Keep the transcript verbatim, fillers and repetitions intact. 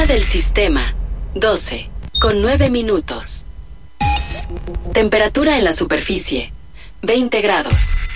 del sistema, doce, con nueve minutos. Temperatura en la superficie, veinte grados.